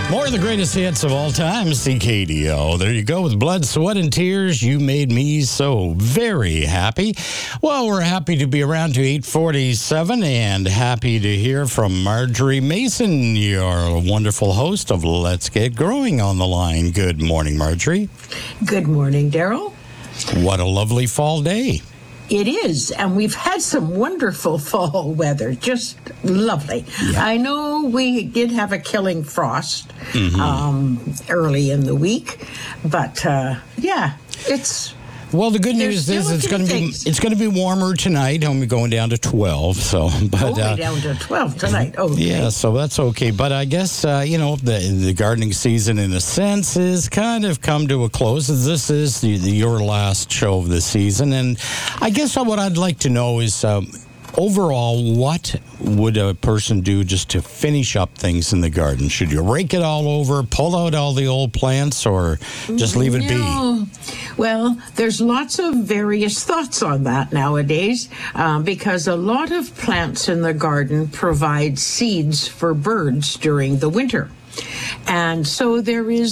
More of the greatest hits of all time, CKDO. There you go with Blood, Sweat, and Tears. You made me so very happy. Well, we're happy to be around to 8:47 and happy to hear from Marjorie Mason, your wonderful host of Let's Get Growing on the line. Good morning, Marjorie. Good morning, Daryl. What a lovely fall day. It is, and we've had some wonderful fall weather, just lovely. Yeah. I know we did have a killing frost early in the week, but it's... Well, the good news is it's going to be warmer tonight. Only going down to 12. So, but only down to 12 tonight. Oh, okay. Yeah, so that's okay. But I guess the gardening season, in a sense, is kind of come to a close. This is your last show of the season, and I guess what I'd like to know is. Overall, what would a person do just to finish up things in the garden? Should you rake it all over, pull out all the old plants, or just leave it be? Well, there's lots of various thoughts on that nowadays because a lot of plants in the garden provide seeds for birds during the winter. And so there is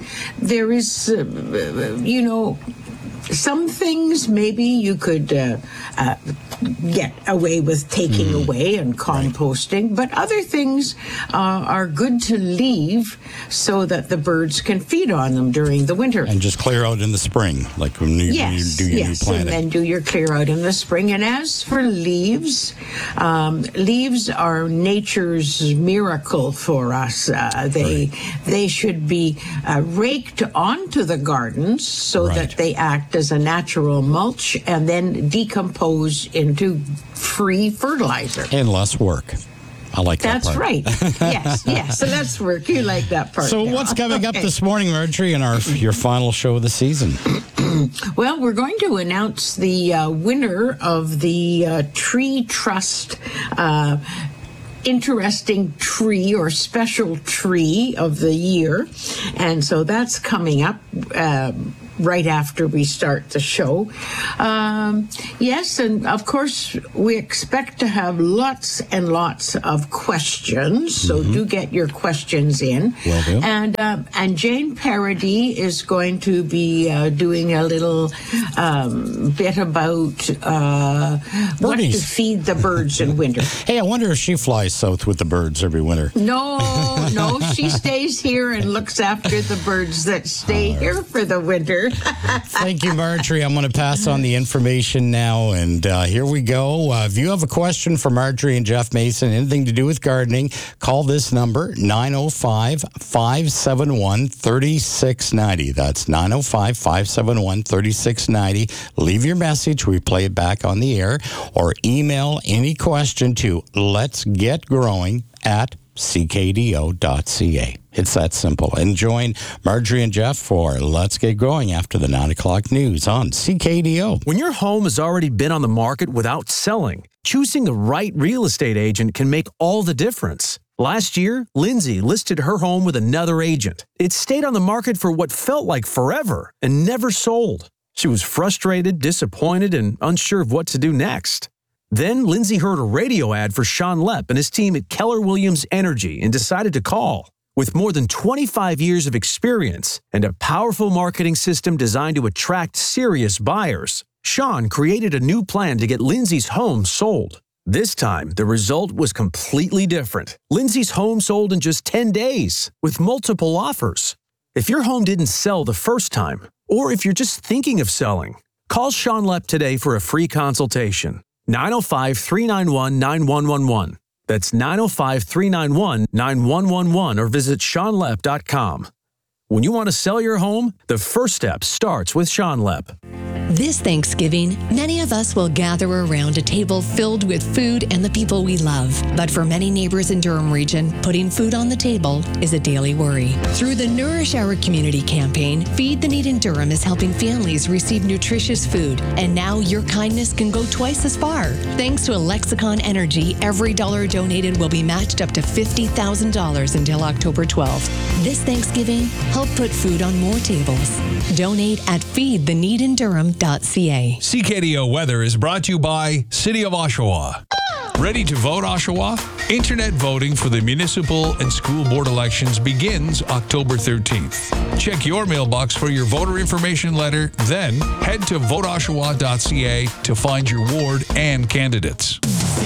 some things maybe you could get away with taking away and composting, but other things are good to leave so that the birds can feed on them during the winter. And just clear out in the spring, like when you do your new planting. And then do your clear out in the spring. And as for leaves, leaves are nature's miracle for us. They should be raked onto the gardens so that they act as a natural mulch and then decompose into free fertilizer. And less work. I like that part. That's right. Yes. So less work. You like that part. So what's coming up this morning, Marjorie, in your final show of the season? Well, we're going to announce the winner of the Tree Trust interesting tree or special tree of the year. And so that's coming up right after we start the show. Yes, and of course, we expect to have lots and lots of questions, so do get your questions in. Will do. And Jane Paradis is going to be doing a little bit about what to feed the birds in winter. Hey, I wonder if she flies south with the birds every winter. No, she stays here and looks after the birds that stay here for the winter. Thank you, Marjorie. I'm going to pass on the information now, and here we go. If you have a question for Marjorie and Jeff Mason, anything to do with gardening, call this number, 905-571-3690. That's 905-571-3690. Leave your message. We play it back on the air, or email any question to letsgetgrowing@ckdo.ca. It's that simple. And join Marjorie and Jeff for Let's Get Growing after the 9 o'clock news on CKDO. When your home has already been on the market without selling, choosing the right real estate agent can make all the difference. Last year, Lindsay listed her home with another agent. It stayed on the market for what felt like forever and never sold. She was frustrated, disappointed, and unsure of what to do next. Then Lindsay heard a radio ad for Sean Lepp and his team at Keller Williams Energy and decided to call. With more than 25 years of experience and a powerful marketing system designed to attract serious buyers, Sean created a new plan to get Lindsay's home sold. This time, the result was completely different. Lindsay's home sold in just 10 days with multiple offers. If your home didn't sell the first time, or if you're just thinking of selling, call Sean Lepp today for a free consultation. 905-391-9111. That's 905-391-9111 or visit SeanLepp.com. When you want to sell your home, the first step starts with Sean Lepp. This Thanksgiving, many of us will gather around a table filled with food and the people we love. But for many neighbors in Durham Region, putting food on the table is a daily worry. Through the Nourish Our Community campaign, Feed the Need in Durham is helping families receive nutritious food. And now your kindness can go twice as far. Thanks to Lexicon Energy, every dollar donated will be matched up to $50,000 until October 12th. This Thanksgiving, help put food on more tables. Donate at feedtheneedindurham.ca. CKDO Weather is brought to you by City of Oshawa. Ready to vote, Oshawa? Internet voting for the municipal and school board elections begins October 13th. Check your mailbox for your voter information letter, then head to voteoshawa.ca to find your ward and candidates.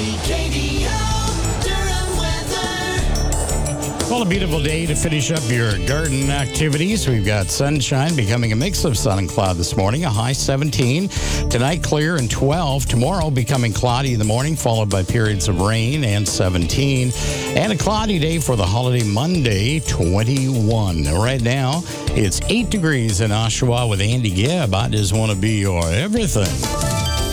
Well, a beautiful day to finish up your garden activities. We've got sunshine becoming a mix of sun and cloud this morning, a high 17. Tonight, clear and 12. Tomorrow, becoming cloudy in the morning, followed by periods of rain and 17. And a cloudy day for the holiday Monday, 21. Right now, it's 8 degrees in Oshawa with Andy Gibb. I just want to be your everything.